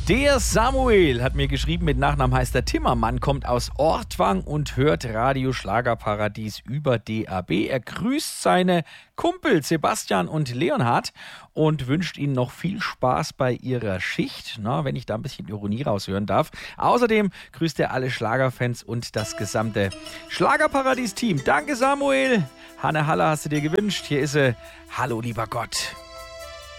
Der Samuel hat mir geschrieben, mit Nachnamen heißt er Timmermann, kommt aus Ortwang und hört Radio Schlagerparadies über DAB. Er grüßt seine Kumpel Sebastian und Leonhard und wünscht ihnen noch viel Spaß bei ihrer Schicht, wenn ich da ein bisschen Ironie raushören darf. Außerdem grüßt er alle Schlagerfans und das gesamte Schlagerparadies-Team. Danke Samuel. Hanne Haller hast du dir gewünscht. Hier ist sie. Hallo lieber Gott.